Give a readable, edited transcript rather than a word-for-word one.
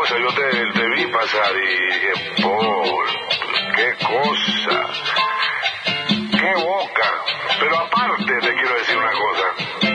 cosa, yo te vi pasar y dije, Paul, qué cosa, qué boca. Pero aparte te quiero decir una cosa.